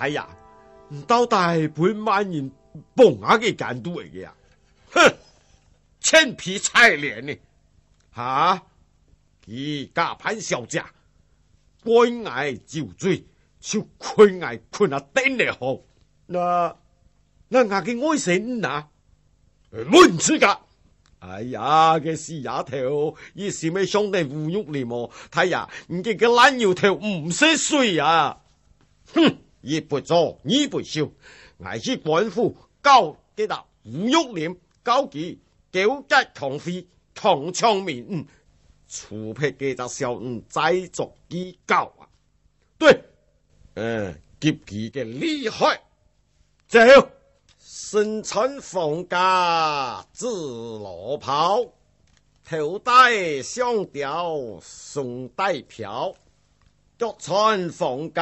哎呀，到底本万人蹦下嘅监督嚟嘅呀！哼，千皮菜脸呢？吓，佢假扮小姐，該挨照罪，就佢挨困啊頂嚟好。那我嘅愛神啊，唔知噶。哎呀，嘅死丫頭，伊是咪上帝侮辱你麼？睇呀，你嘅爛油頭唔識水啊！哼，伊不做，你不休，我是官府告嘅啦，侮辱你，告佢糾結抗非，抗搶民，除非嘅隻小再作機告啊！對，急佢嘅厲害，走！身穿鳳甲紫羅袍，頭戴雙雕宋帶飄，腳穿鳳甲。